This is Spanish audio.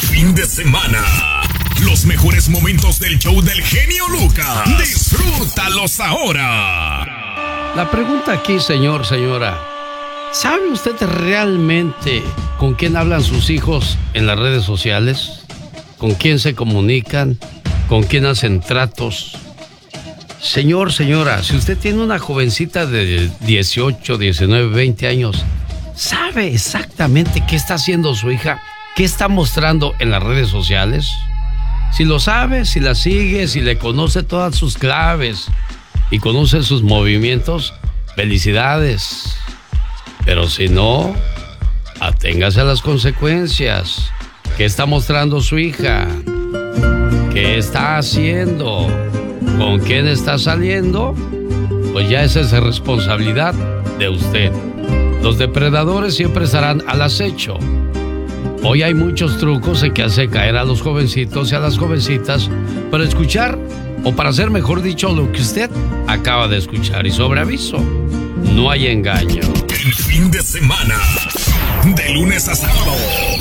fin de semana. Los mejores momentos del show del genio Lucas. Disfrútalos ahora. La pregunta aquí, señora. ¿Sabe usted realmente con quién hablan sus hijos en las redes sociales? ¿Con quién se comunican? ¿Con quién hacen tratos? Señora, si usted tiene una jovencita de 18, 19, 20 años, ¿sabe exactamente qué está haciendo su hija? ¿Qué está mostrando en las redes sociales? Si lo sabe, si la sigue, si le conoce todas sus claves y conoce sus movimientos, felicidades. Pero si no, aténgase a las consecuencias. ¿Qué está mostrando su hija? ¿Qué está haciendo? ¿Con quién está saliendo? Pues ya esa es responsabilidad de usted. Los depredadores siempre estarán al acecho. Hoy hay muchos trucos en que hace caer a los jovencitos y a las jovencitas para escuchar, o para hacer mejor dicho, lo que usted acaba de escuchar. Y sobre aviso, no hay engaño. El fin de semana, de lunes a sábado,